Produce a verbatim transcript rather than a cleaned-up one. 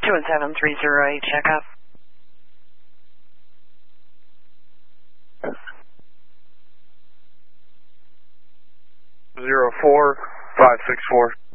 two one seven three zero eight, checkup. Zero four five six four.